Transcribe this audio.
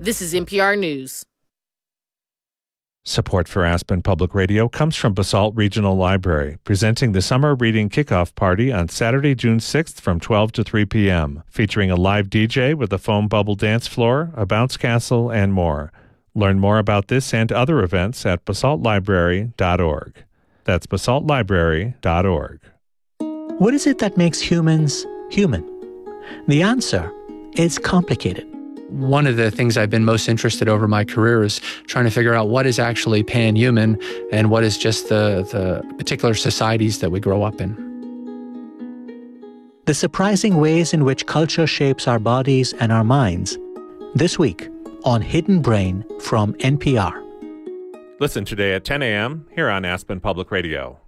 This is NPR News. Support for Aspen Public Radio comes from Basalt Regional Library, presenting the Summer Reading Kickoff Party on Saturday, June 6th from 12 to 3 p.m., featuring a live DJ with a foam bubble dance floor, a bounce castle, and more. Learn more about this and other events at basaltlibrary.org. That's basaltlibrary.org. What is it that makes humans human? The answer is complicated. One of the things I've been most interested over my career is trying to figure out what is actually pan-human and what is just the particular societies that we grow up in. The surprising ways in which culture shapes our bodies and our minds. This week on Hidden Brain from NPR. Listen today at 10 a.m. here on Aspen Public Radio.